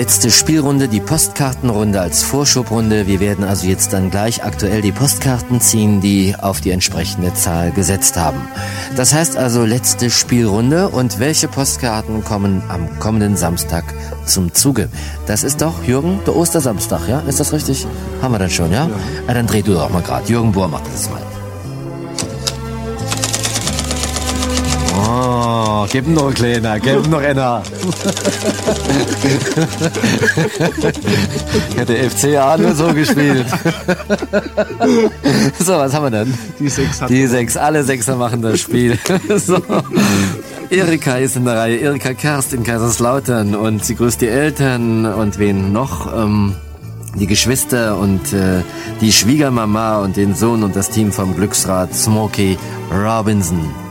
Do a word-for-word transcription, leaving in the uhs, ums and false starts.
Letzte Spielrunde, die Postkartenrunde als Vorschubrunde. Wir werden also jetzt dann gleich aktuell die Postkarten ziehen, die auf die entsprechende Zahl gesetzt haben. Das heißt also letzte Spielrunde. Und welche Postkarten kommen am kommenden Samstag zum Zuge? Das ist doch, Jürgen, der Ostersamstag, ja? Ist das richtig? Haben wir das schon, ja? Ja. Ah, dann dreh du doch mal gerade. Jürgen Bohr macht das mal. Oh, gib ihm noch einen Kleiner, gib ihm noch einer. Hat der F C A nur so gespielt. So, was haben wir denn? Die sechs. Hat Die sechs, alle Sechser machen das Spiel. So. Erika ist in der Reihe, Erika Kerst in Kaiserslautern und sie grüßt die Eltern und wen noch? Ähm, die Geschwister und äh, die Schwiegermama und den Sohn und das Team vom Glücksrad Smokey Robinson.